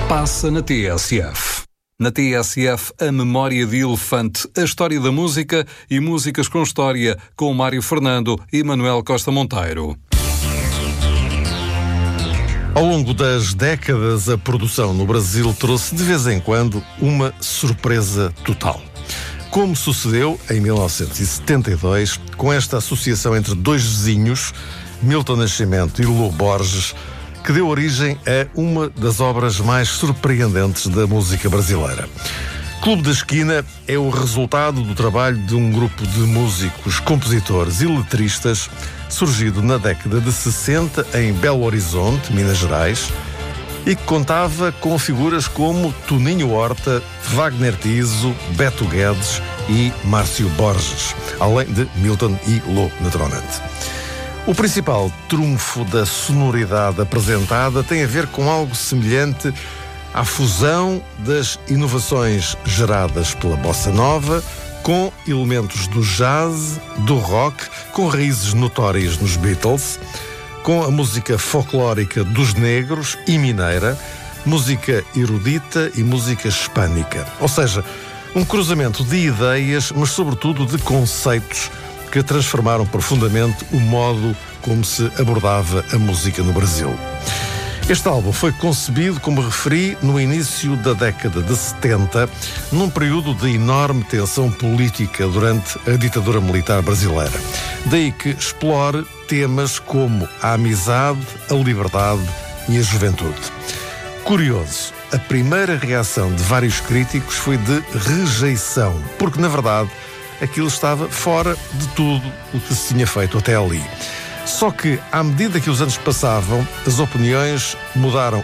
Passa na TSF. Na TSF, a memória de elefante, a história da música e músicas com história, com Mário Fernando e Manuel Costa Monteiro. Ao longo das décadas, a produção no Brasil trouxe de vez em quando uma surpresa total. Como sucedeu em 1972, com esta associação entre dois vizinhos, Milton Nascimento e Lô Borges, que deu origem a uma das obras mais surpreendentes da música brasileira. Clube da Esquina é o resultado do trabalho de um grupo de músicos, compositores e letristas surgido na década de 60 em Belo Horizonte, Minas Gerais, e que contava com figuras como Toninho Horta, Wagner Tiso, Beto Guedes e Márcio Borges, além de Milton e Lô, naturalmente. O principal trunfo da sonoridade apresentada tem a ver com algo semelhante à fusão das inovações geradas pela bossa nova com elementos do jazz, do rock, com raízes notórias nos Beatles, com a música folclórica dos negros e mineira, música erudita e música hispânica. Ou seja, um cruzamento de ideias, mas sobretudo de conceitos que transformaram profundamente o modo como se abordava a música no Brasil. Este álbum foi concebido, como referi, no início da década de 70, num período de enorme tensão política durante a ditadura militar brasileira. Daí que explore temas como a amizade, a liberdade e a juventude. Curioso, a primeira reação de vários críticos foi de rejeição, porque, na verdade, aquilo estava fora de tudo o que se tinha feito até ali. Só que, à medida que os anos passavam, as opiniões mudaram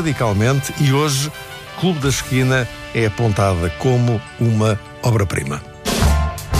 radicalmente e hoje, Clube da Esquina é apontada como uma obra-prima.